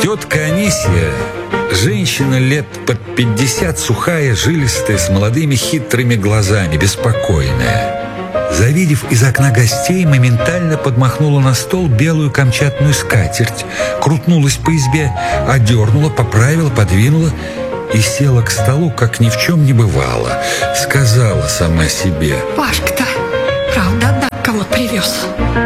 Тетка Анисия, женщина лет под 50, сухая, жилистая, с молодыми хитрыми глазами, беспокойная. Завидев из окна гостей, моментально подмахнула на стол белую камчатную скатерть, крутнулась по избе, одернула, поправила, подвинула и села к столу, как ни в чем не бывало. Сказала сама себе: Пашка-то, правда, однако кого-то привез.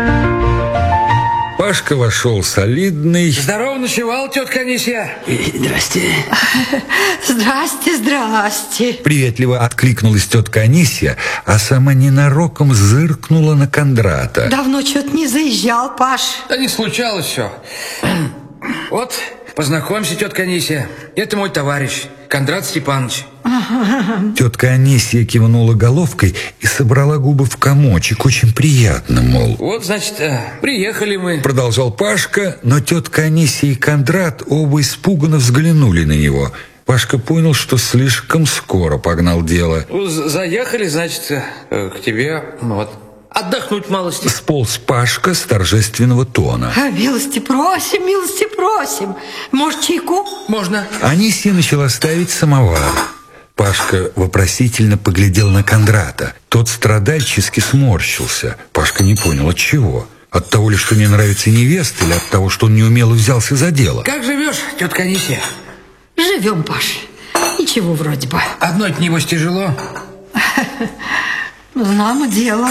Пашка вошел солидный. Здорово ночевал, тетка Анисия. Здрасте. Здрасте, здрасте. Приветливо откликнулась тетка Анисия, а сама ненароком зыркнула на Кондрата. Давно что-то не заезжал, Паш. Да не случалось все. Вот, познакомься, тетка Анисия. Это мой товарищ, Кондрат Степанович. Тетка Анисия кивнула головкой и собрала губы в комочек. Очень приятно, мол. Вот, значит, приехали мы. Продолжал Пашка, но тетка Анисия и Кондрат оба испуганно взглянули на него. Пашка понял, что слишком скоро погнал дело. Заехали, значит, к тебе, вот, отдохнуть малости. Сполз Пашка с торжественного тона. Милости просим, милости просим. Может, чайку? Можно. Анисия начала ставить самовар. Пашка вопросительно поглядел на Кондрата. Тот страдальчески сморщился. Пашка не понял, от чего. От того ли, что не нравится невеста, или от того, что он неумело взялся за дело? Как живешь, тетка Анисия? Живем, Паш. Ничего вроде бы. Одной-то, небось, тяжело. Знамо дело.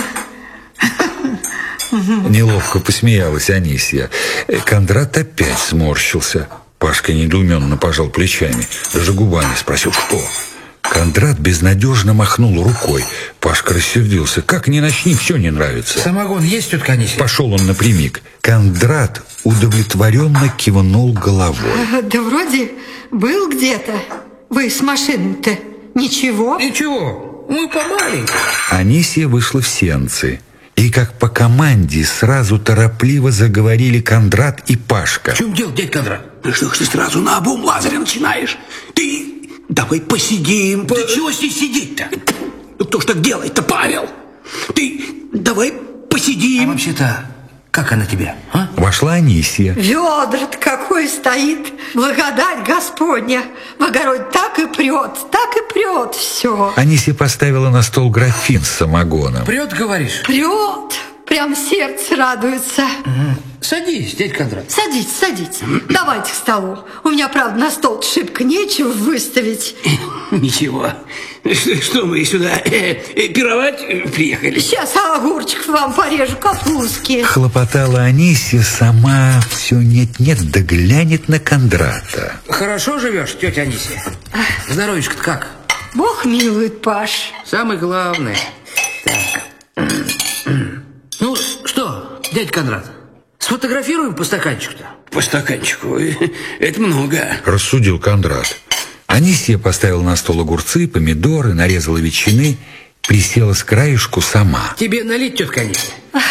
Неловко посмеялась Анисия. Кондрат опять сморщился. Пашка недоуменно пожал плечами. Даже губами спросил: что? Кондрат безнадежно махнул рукой. Пашка рассердился. Как ни начни, все не нравится. Самогон есть, тетка Анисия? Пошел он напрямик. Кондрат удовлетворенно кивнул головой. Да вроде был где-то. Вы с машиной-то ничего? Ничего, мы помаленьку. Анисия вышла в сенцы. И как по команде сразу торопливо заговорили Кондрат и Пашка. В чем дело, дядь Кондрат? Ну что ж ты сразу на обум Лазаря начинаешь? Ты давай посидим. Да чего здесь сидеть-то? Ну кто ж так делает-то, Павел? Ты давай посидим. А вообще-то, как она тебе, а? Вошла Анисия. Ведра-то какой стоит. Благодать Господня. В огороде так и прет все. Анисия поставила на стол графин с самогоном. Прет, говоришь? Прет. Прям сердце радуется. Садись, дядь Кондрат. Садитесь, садитесь. Давайте к столу. У меня, правда, на стол шибко нечего выставить. Ничего. Что мы сюда пировать приехали? Сейчас огурчик вам порежу, капустки. Хлопотала Анисия, сама все нет-нет, да глянет на Кондрата. Хорошо живешь, тетя Анисия? Здоровечко-то как? Бог милует, Паш. Самое главное. Так. Ну, что, дядь Кондрат, сфотографируем по стаканчику-то? По стаканчику. Это много. Рассудил Кондрат. Анисия поставила на стол огурцы, помидоры, нарезала ветчины, присела с краешку сама. Тебе налить, тетка Анисия?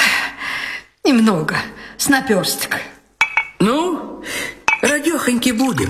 Немного, с наперсток. Ну, радехоньки будем.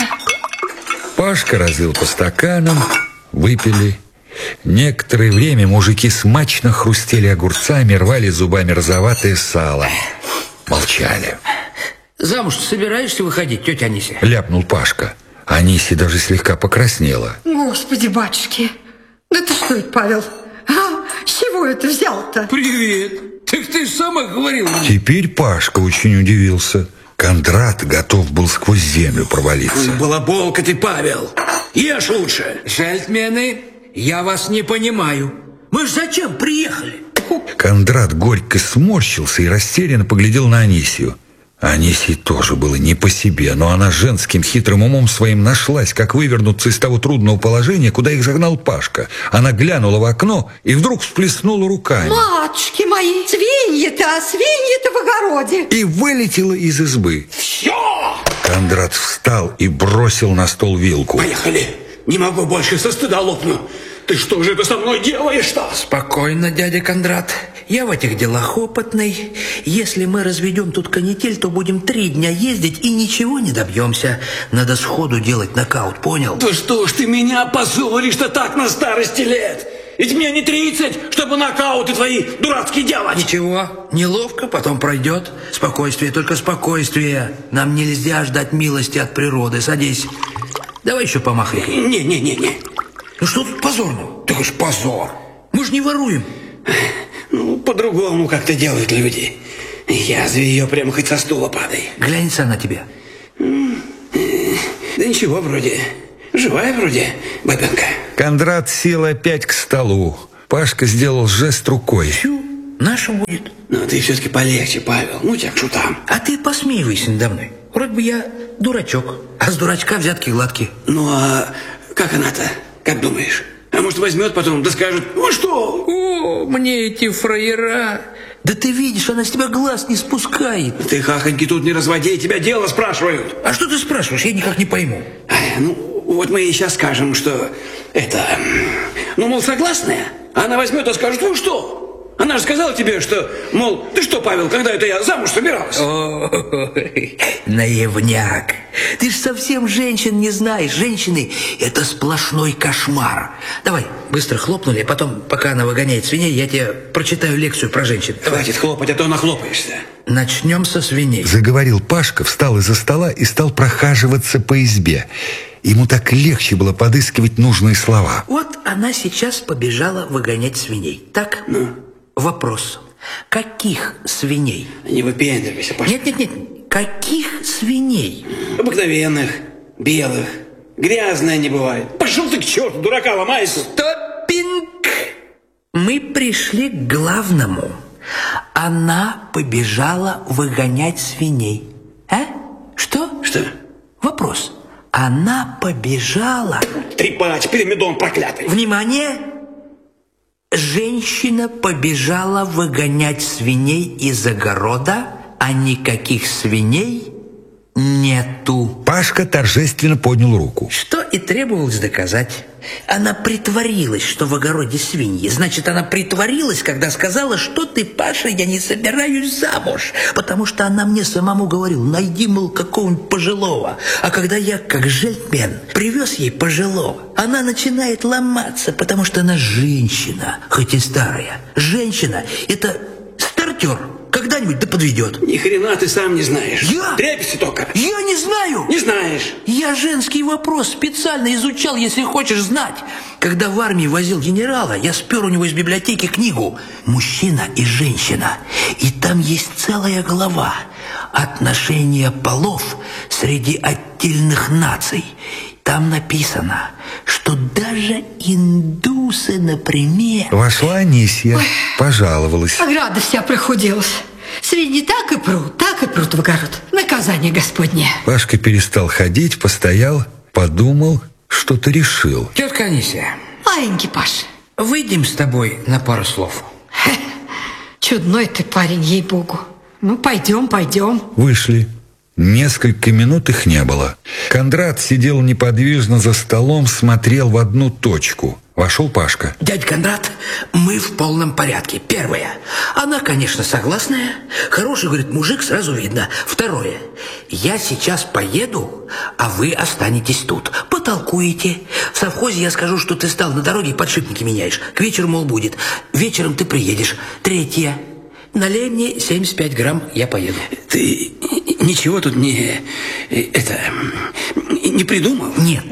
Пашка разлил по стаканам, выпили. Некоторое время мужики смачно хрустели огурцами, рвали зубами розоватое сало. Молчали. Замуж собираешься выходить, тетя Анисия? Ляпнул Пашка. Анисия даже слегка покраснела. Господи, батюшки, да ты что это, Павел? С чего это взял-то? Привет. Так ты же сама говорила. Теперь Пашка очень удивился. Кондрат готов был сквозь землю провалиться. Балаболка ты, Павел. Ешь лучше. Жальтмены, я вас не понимаю. Мы ж зачем приехали? Кондрат горько сморщился и растерянно поглядел на Анисию. Анисии тоже было не по себе, но она женским хитрым умом своим нашлась, как вывернуться из того трудного положения, куда их загнал Пашка. Она глянула в окно и вдруг всплеснула руками. Матушки мои, свиньи-то в огороде. И вылетела из избы. Все! Кондрат встал и бросил на стол вилку. Поехали. Не могу больше, со стыда лопну. Ты что же это со мной делаешь-то? Спокойно, дядя Кондрат. Я в этих делах опытный. Если мы разведем тут канитель, то будем 3 дня ездить и ничего не добьемся. Надо сходу делать нокаут, понял? Да что ж ты меня позоришь-то так на старости лет? Ведь мне не 30, чтобы нокауты твои дурацкие делать. Ничего, неловко, потом пройдет. Спокойствие, только спокойствие. Нам нельзя ждать милости от природы. Садись. Давай еще помахай. Не. Ну что тут позорно? Так уж позор. Мы же не воруем. Ну, по-другому как-то делают люди. Язви ее прямо хоть со стула падай. Глянется она тебе. Да ничего вроде. Живая вроде, бабенка. Кондрат сел опять к столу. Пашка сделал жест рукой. Фью, наша будет. Но ты все-таки полегче, Павел. Ну, тебя к шутам. А ты посмеивайся надо мной. Вроде бы я дурачок, а с дурачка взятки гладкие. Ну, а как она-то? Как думаешь? А может, возьмет потом, да скажет: ну что? О, мне эти фраера. Да ты видишь, она с тебя глаз не спускает. Ты, хахоньки, тут не разводи, тебя дело спрашивают. А что ты спрашиваешь? Я никак не пойму. Ну, вот мы ей сейчас скажем, что это... Ну, мол, согласная? Она возьмет и скажет: ну что? Она же сказала тебе, что, мол, ты что, Павел, когда это я замуж собиралась? Ой, наивняк. Ты ж совсем женщин не знаешь. Женщины – это сплошной кошмар. Давай, быстро хлопнули, а потом, пока она выгоняет свиней, я тебе прочитаю лекцию про женщин. Хватит хлопать, а то нахлопаешься. Начнем со свиней. Заговорил Пашка, встал из-за стола и стал прохаживаться по избе. Ему так легче было подыскивать нужные слова. Вот она сейчас побежала выгонять свиней. Так? Ну? Вопрос. Каких свиней? Не выпендривайся, Паша. Нет. Каких свиней? Обыкновенных, белых. Грязная не бывает. Пошел ты к черту, дурака ломайся. Топпинг! Мы пришли к главному. Она побежала выгонять свиней. А? Что? Что? Вопрос. Она побежала... Трепач, пирамидон проклятый. Внимание! Женщина побежала выгонять свиней из огорода, а никаких свиней нету. Пашка торжественно поднял руку. Что и требовалось доказать. Она притворилась, что в огороде свиньи. Значит, она притворилась, когда сказала: что ты, Паша, я не собираюсь замуж. Потому что она мне самому говорила: найди, мол, какого-нибудь пожилого. А когда я, как джентльмен, привез ей пожилого, она начинает ломаться, потому что она женщина, хоть и старая. Женщина – это стартер. Когда-нибудь да подведет. Ни хрена ты сам не знаешь. Я? Трепишься только. Я не знаю. Не знаешь. Я женский вопрос специально изучал, если хочешь знать. Когда в армии возил генерала, я спер у него из библиотеки книгу «Мужчина и женщина». И там есть целая глава «Отношения полов среди отдельных наций». Там написано, что даже индусы, например... Вошла Анисья, пожаловалась. Ограда вся прохудилась. Свиньи так и прут в огород. Наказание Господне. Пашка перестал ходить, постоял, подумал, что-то решил. Тетка Анисия, Маленький Паш. выйдем с тобой на пару слов. Чудной ты парень, ей-богу. Ну, пойдем. Вышли. Несколько минут их не было. Кондрат сидел неподвижно за столом, смотрел в одну точку. Вошел Пашка. Дядя Кондрат, мы в полном порядке. Первое. Она, конечно, согласная. Хороший, говорит, мужик, сразу видно. Второе. Я сейчас поеду, а вы останетесь тут. Потолкуете. В совхозе я скажу, что ты стал на дороге, подшипники меняешь. К вечеру, мол, будет. Вечером ты приедешь. Третье. Налей мне 75 грамм, я поеду. Ты ничего тут не придумал? Нет.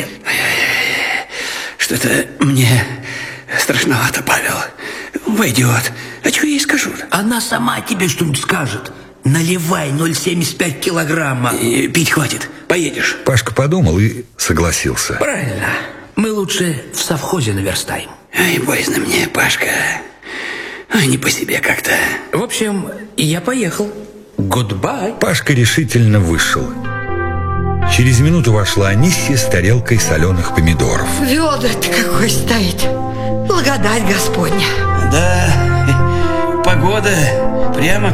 Что-то мне страшновато, Павел. Войдет. А что я ей скажу-то? Она сама тебе что-нибудь скажет. Наливай 0,75 килограмма. Пить хватит. Поедешь. Пашка подумал и согласился. Правильно. Мы лучше в совхозе наверстаем. Ай, боязно мне, Пашка. Ай, не по себе как-то. В общем, я поехал. Гудбай. Пашка решительно вышел. Через минуту вошла Анисья с тарелкой соленых помидоров. Ведра-то какой стоит. Благодать Господня. Да, погода прямо